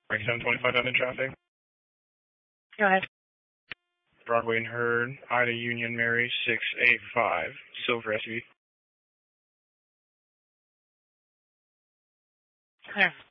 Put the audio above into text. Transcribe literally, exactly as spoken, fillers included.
seven twenty-five down in traffic. Go ahead. Broadway and Hurd, Ida Union Mary, six eight five, Silver S U V. Clear.